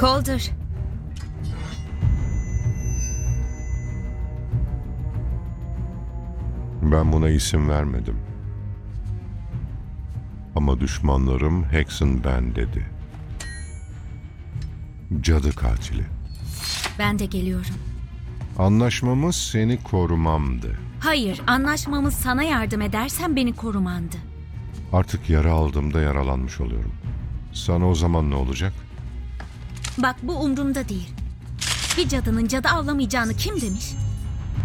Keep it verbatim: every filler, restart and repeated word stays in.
Calder. Ben buna isim vermedim. Ama düşmanlarım Hexen ben dedi. Cadı katili. Ben de geliyorum. Anlaşmamız seni korumamdı. Hayır, anlaşmamız sana yardım edersen beni korumandı. Artık yara aldığımda yaralanmış oluyorum. Sana o zaman ne olacak? Bak bu umrumda değil. Bir cadının cadı avlamayacağını kim demiş?